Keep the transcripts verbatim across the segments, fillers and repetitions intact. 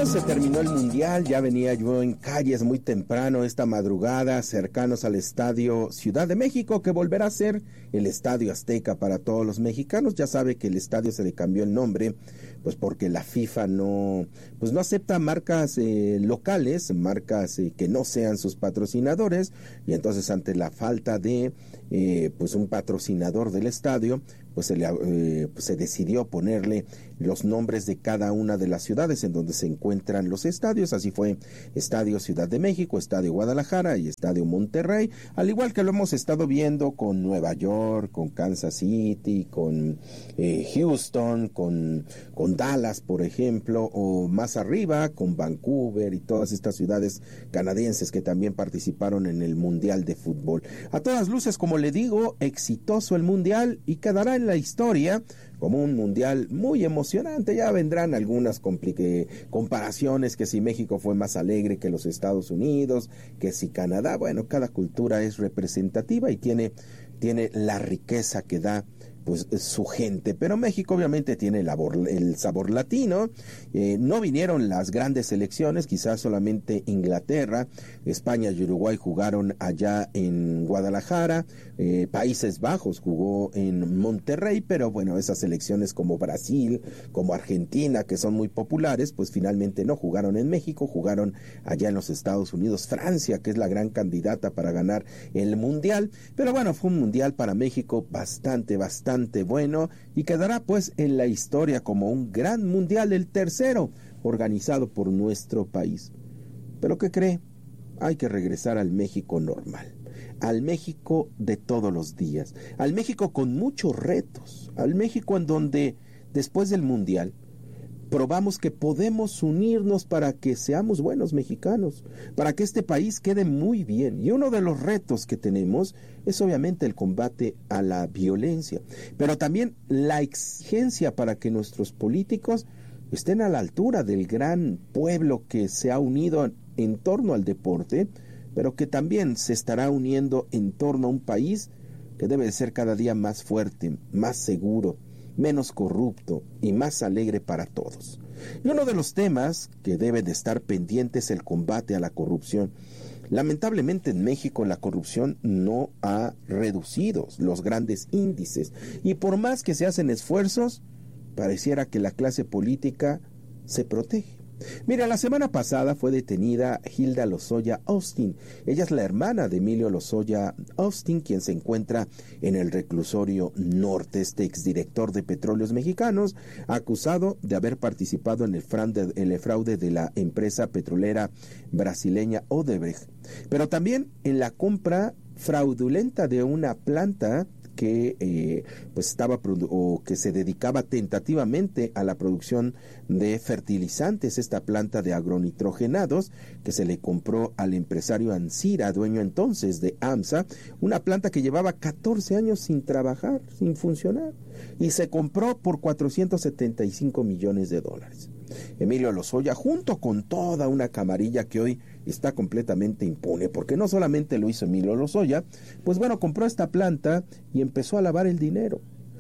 bueno, se terminó el Mundial, ya venía yo en calles muy temprano esta madrugada, cercanos al Estadio Ciudad de México, que volverá a ser el Estadio Azteca para todos los mexicanos. Ya sabe que el estadio se le cambió el nombre, pues porque la FIFA no, pues no acepta marcas eh, locales, marcas eh, que no sean sus patrocinadores, y entonces ante la falta de eh, pues un patrocinador del estadio, pues se, le, eh, pues se decidió ponerle los nombres de cada una de las ciudades en donde se encuentran los estadios. Así fue Estadio Ciudad de México, Estadio Guadalajara y Estadio Monterrey, al igual que lo hemos estado viendo con Nueva York, con Kansas City, con eh, Houston, con, con Dallas, por ejemplo, o más arriba con Vancouver y todas estas ciudades canadienses que también participaron en el Mundial de Fútbol. A todas luces, como le digo, exitoso el Mundial y quedará en la historia como un mundial muy emocionante. Ya vendrán algunas complique, comparaciones, que si México fue más alegre que los Estados Unidos, que si Canadá. Bueno, cada cultura es representativa y tiene, tiene la riqueza que da pues su gente, pero México obviamente tiene el, labor, el sabor latino. Eh, no vinieron las grandes selecciones, quizás solamente Inglaterra, España y Uruguay jugaron allá en Guadalajara, eh, Países Bajos jugó en Monterrey, pero bueno, esas selecciones como Brasil, como Argentina, que son muy populares, pues finalmente no jugaron en México, jugaron allá en los Estados Unidos. Francia, que es la gran candidata para ganar el Mundial, pero bueno, fue un Mundial para México bastante, bastante bueno, y quedará pues en la historia como un gran mundial, el tercero organizado por nuestro país. Pero ¿qué cree? Hay que regresar al México normal, al México de todos los días, al México con muchos retos, al México en donde después del mundial probamos que podemos unirnos para que seamos buenos mexicanos, para que este país quede muy bien. Y uno de los retos que tenemos es obviamente el combate a la violencia, pero también la exigencia para que nuestros políticos estén a la altura del gran pueblo que se ha unido en torno al deporte, pero que también se estará uniendo en torno a un país que debe de ser cada día más fuerte, más seguro, menos corrupto y más alegre para todos. Y uno de los temas que debe de estar pendiente es el combate a la corrupción. Lamentablemente en México la corrupción no ha reducido los grandes índices, y por más que se hacen esfuerzos, pareciera que la clase política se protege. Mira, la semana pasada fue detenida Hilda Lozoya Austin. Ella es la hermana de Emilio Lozoya Austin, quien se encuentra en el reclusorio norte. Este exdirector de Petróleos Mexicanos, acusado de haber participado en el fraude, en el fraude de la empresa petrolera brasileña Odebrecht, pero también en la compra fraudulenta de una planta que eh, pues estaba o que se dedicaba tentativamente a la producción de fertilizantes, esta planta de agronitrogenados que se le compró al empresario Ancira, dueño entonces de AMSA, una planta que llevaba catorce años sin trabajar, sin funcionar, y se compró por cuatrocientos setenta y cinco millones de dólares. Emilio Lozoya, junto con toda una camarilla que hoy está completamente impune, porque no solamente lo hizo Emilio Lozoya, pues bueno, compró esta planta y empezó a lavar el dinero,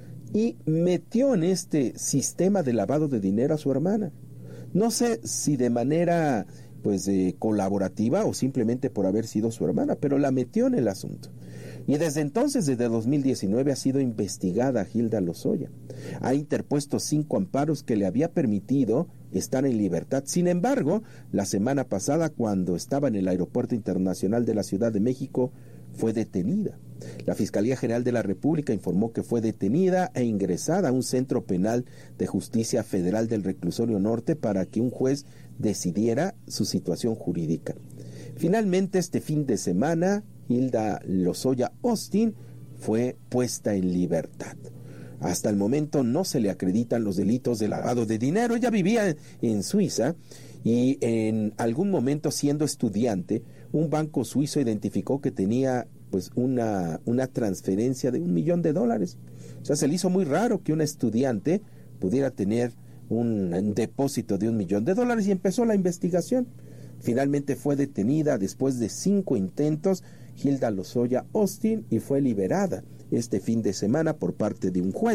y metió en este sistema de lavado de dinero a su hermana. No sé si de manera pues eh, colaborativa o simplemente por haber sido su hermana, pero la metió en el asunto. Y desde entonces, desde dos mil diecinueve, ha sido investigada Hilda Lozoya. Ha interpuesto cinco amparos que le había permitido estar en libertad. Sin embargo, la semana pasada, cuando estaba en el Aeropuerto Internacional de la Ciudad de México, fue detenida. La Fiscalía General de la República informó que fue detenida e ingresada a un centro penal de justicia federal del Reclusorio Norte para que un juez decidiera su situación jurídica. Finalmente, este fin de semana, Hilda Lozoya Austin fue puesta en libertad. Hasta el momento no se le acreditan los delitos de lavado de dinero. Ella vivía en Suiza y en algún momento, siendo estudiante, un banco suizo identificó que tenía pues una, una transferencia de un millón de dólares. O sea, se le hizo muy raro que una estudiante pudiera tener un, un depósito de un millón de dólares, y empezó la investigación. Finalmente fue detenida después de cinco intentos Hilda Lozoya Austin y fue liberada este fin de semana por parte de un juez.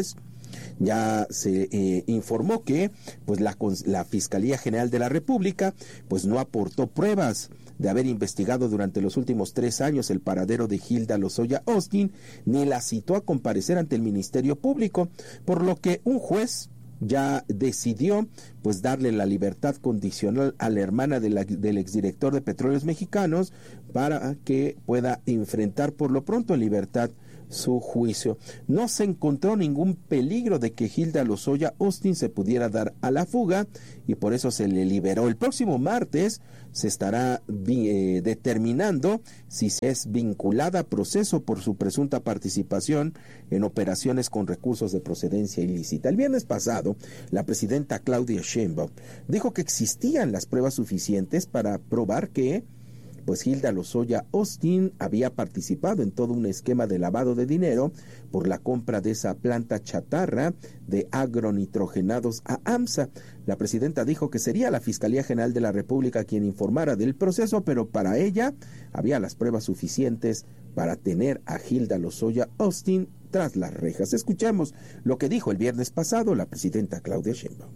Ya se eh, informó que pues la, la Fiscalía General de la República pues no aportó pruebas de haber investigado durante los últimos tres años el paradero de Hilda Lozoya Austin, ni la citó a comparecer ante el Ministerio Público, por lo que un juez ya decidió pues darle la libertad condicional a la hermana de la, del exdirector de Petróleos Mexicanos para que pueda enfrentar por lo pronto en libertad su juicio. No se encontró ningún peligro de que Hilda Lozoya Austin se pudiera dar a la fuga y por eso se le liberó. El próximo martes se estará eh, determinando si es vinculada a proceso por su presunta participación en operaciones con recursos de procedencia ilícita. El viernes pasado, la presidenta Claudia Sheinbaum dijo que existían las pruebas suficientes para probar que pues Hilda Lozoya Austin había participado en todo un esquema de lavado de dinero por la compra de esa planta chatarra de agronitrogenados a AMSA. La presidenta dijo que sería la Fiscalía General de la República quien informara del proceso, pero para ella había las pruebas suficientes para tener a Hilda Lozoya Austin tras las rejas. Escuchamos lo que dijo el viernes pasado la presidenta Claudia Sheinbaum.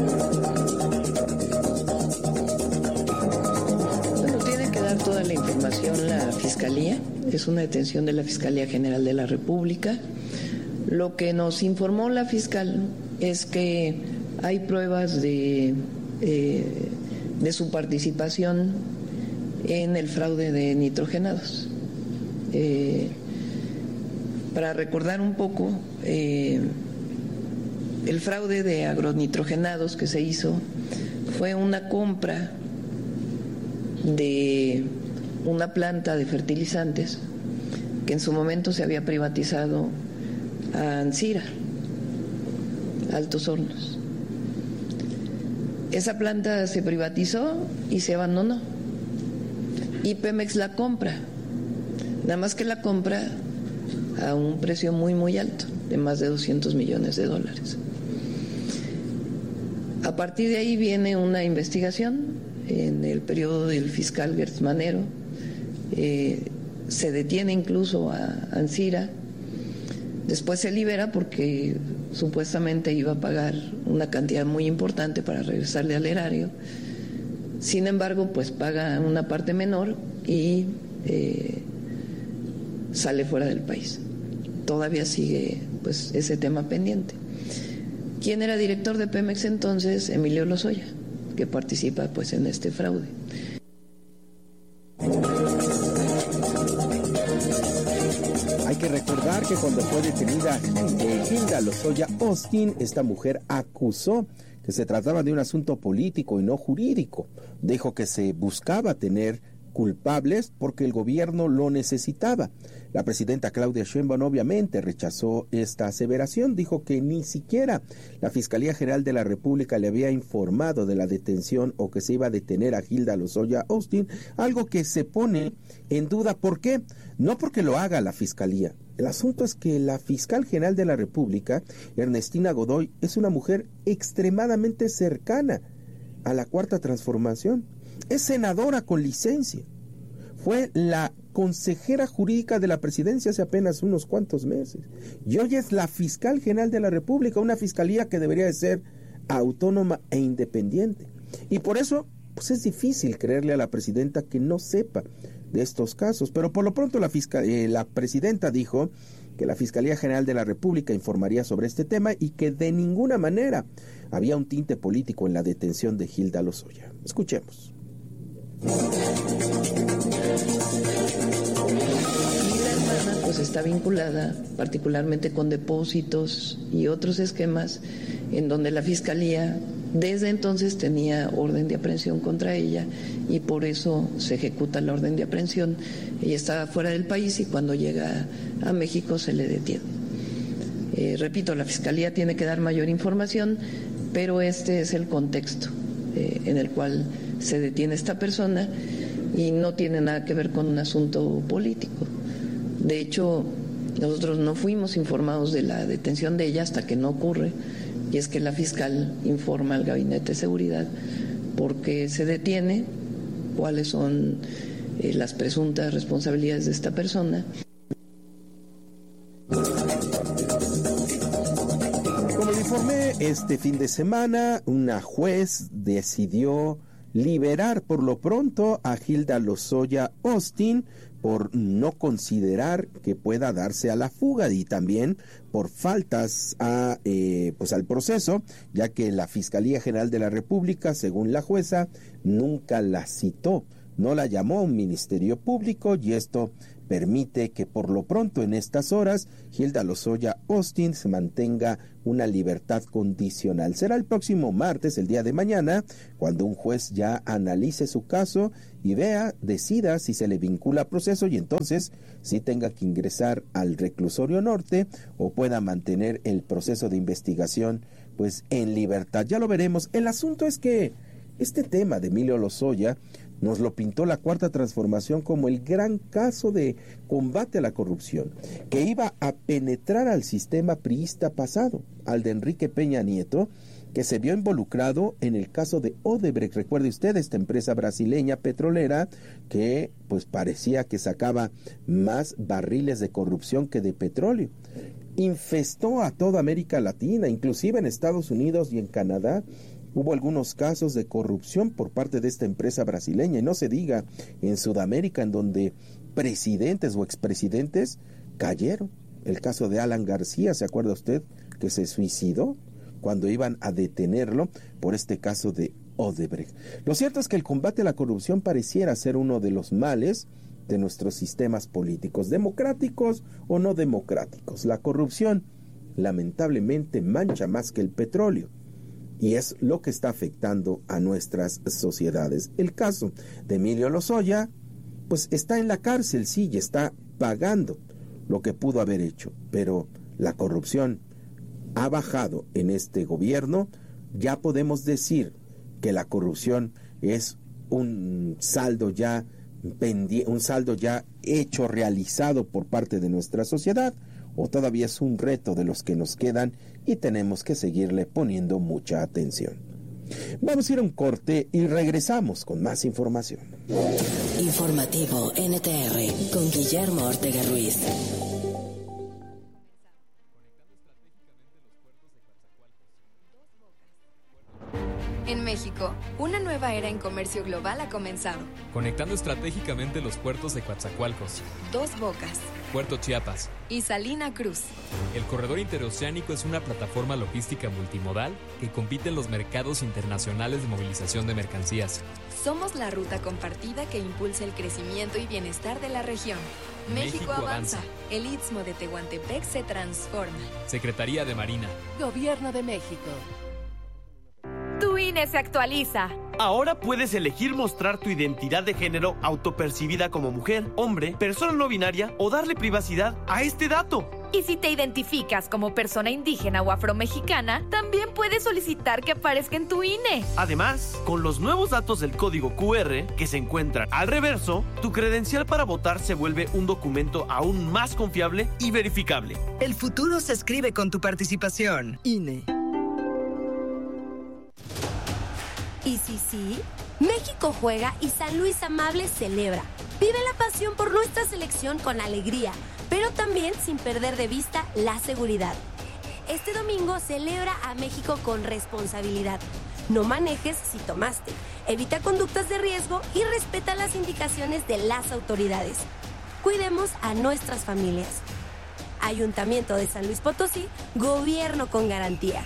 Toda la información la Fiscalía, es una detención de la Fiscalía General de la República. Lo que nos informó la fiscal es que hay pruebas de, eh, de su participación en el fraude de nitrogenados. Eh, para recordar un poco, eh, el fraude de agronitrogenados que se hizo fue una compra de una planta de fertilizantes que en su momento se había privatizado a Ancira, Altos Hornos. Esa planta se privatizó y se abandonó y Pemex la compra, nada más que la compra a un precio muy muy alto, de más de doscientos millones de dólares. A partir de ahí viene una investigación. En el periodo del fiscal Gertz Manero, eh, se detiene incluso a Ancira, después se libera porque supuestamente iba a pagar una cantidad muy importante para regresarle al erario. Sin embargo, pues paga una parte menor y eh, sale fuera del país. Todavía sigue pues ese tema pendiente. ¿Quién era director de Pemex entonces? Emilio Lozoya, que participa pues en este fraude. Hay que recordar que cuando fue detenida eh, Hilda Lozoya Austin, esta mujer acusó que se trataba de un asunto político y no jurídico. Dijo que se buscaba tener culpables porque el gobierno lo necesitaba. La presidenta Claudia Sheinbaum obviamente rechazó esta aseveración, dijo que ni siquiera la Fiscalía General de la República le había informado de la detención o que se iba a detener a Hilda Lozoya Austin, algo que se pone en duda. ¿Por qué? No porque lo haga la Fiscalía. El asunto es que la Fiscal General de la República, Ernestina Godoy, es una mujer extremadamente cercana a la Cuarta Transformación. Es senadora con licencia. Fue la consejera jurídica de la presidencia hace apenas unos cuantos meses. Y hoy es la Fiscal General de la República, una fiscalía que debería de ser autónoma e independiente. Y por eso, pues es difícil creerle a la presidenta que no sepa de estos casos. Pero por lo pronto la, fiscal, eh, la presidenta dijo que la Fiscalía General de la República informaría sobre este tema y que de ninguna manera había un tinte político en la detención de Hilda Lozoya. Escuchemos. Y la hermana pues está vinculada particularmente con depósitos y otros esquemas en donde la Fiscalía desde entonces tenía orden de aprehensión contra ella y por eso se ejecuta la orden de aprehensión. Ella estaba fuera del país y cuando llega a México se le detiene. Eh, repito, la Fiscalía tiene que dar mayor información, pero este es el contexto eh, en el cual se detiene esta persona y no tiene nada que ver con un asunto político. De hecho, nosotros no fuimos informados de la detención de ella hasta que no ocurre, y es que la fiscal informa al Gabinete de Seguridad por qué se detiene, cuáles son eh, las presuntas responsabilidades de esta persona. Este fin de semana, una juez decidió liberar por lo pronto a Hilda Lozoya Austin por no considerar que pueda darse a la fuga y también por faltas a, eh, pues al proceso, ya que la Fiscalía General de la República, según la jueza, nunca la citó, no la llamó a un ministerio público y esto permite que por lo pronto en estas horas Hilda Lozoya Austin se mantenga una libertad condicional. Será el próximo martes, el día de mañana, cuando un juez ya analice su caso y vea, decida si se le vincula a proceso y entonces si tenga que ingresar al reclusorio norte o pueda mantener el proceso de investigación pues en libertad. Ya lo veremos. El asunto es que este tema de Emilio Lozoya nos lo pintó la Cuarta Transformación como el gran caso de combate a la corrupción, que iba a penetrar al sistema priista pasado, al de Enrique Peña Nieto, que se vio involucrado en el caso de Odebrecht. Recuerde usted, esta empresa brasileña petrolera que pues parecía que sacaba más barriles de corrupción que de petróleo. Infestó a toda América Latina, inclusive en Estados Unidos y en Canadá. Hubo algunos casos de corrupción por parte de esta empresa brasileña, y no se diga en Sudamérica, en donde presidentes o expresidentes cayeron. El caso de Alan García, ¿se acuerda usted? Que se suicidó cuando iban a detenerlo por este caso de Odebrecht. Lo cierto es que el combate a la corrupción pareciera ser uno de los males de nuestros sistemas políticos, democráticos o no democráticos. La corrupción, lamentablemente, mancha más que el petróleo. Y es lo que está afectando a nuestras sociedades. El caso de Emilio Lozoya, pues está en la cárcel, sí, y está pagando lo que pudo haber hecho. Pero la corrupción ha bajado en este gobierno. Ya podemos decir que la corrupción es un saldo ya pendi- un saldo ya hecho, realizado por parte de nuestra sociedad, o todavía es un reto de los que nos quedan y tenemos que seguirle poniendo mucha atención. Vamos a ir a un corte y regresamos con más información. Informativo N T R con Guillermo Ortega Ruiz. En México, una nueva era en comercio global ha comenzado. Conectando estratégicamente los puertos de Coatzacoalcos, Dos Bocas Puerto Chiapas y Salina Cruz. El corredor interoceánico es una plataforma logística multimodal que compite en los mercados internacionales de movilización de mercancías. Somos la ruta compartida que impulsa el crecimiento y bienestar de la región. México, México avanza. avanza. El Istmo de Tehuantepec se transforma. Secretaría de Marina. Gobierno de México. Tu I N E se actualiza. Ahora puedes elegir mostrar tu identidad de género autopercibida como mujer, hombre, persona no binaria o darle privacidad a este dato. Y si te identificas como persona indígena o afromexicana, también puedes solicitar que aparezca en tu I N E. Además, con los nuevos datos del código Q R que se encuentran al reverso, tu credencial para votar se vuelve un documento aún más confiable y verificable. El futuro se escribe con tu participación. I N E. Y sí, sí, México juega y San Luis Amable celebra. Vive la pasión por nuestra selección con alegría, pero también sin perder de vista la seguridad. Este domingo celebra a México con responsabilidad. No manejes si tomaste, evita conductas de riesgo y respeta las indicaciones de las autoridades. Cuidemos a nuestras familias. Ayuntamiento de San Luis Potosí, gobierno con garantía.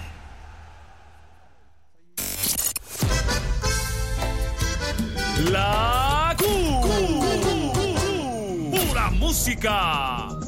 La Q. Q. Q. Pura música.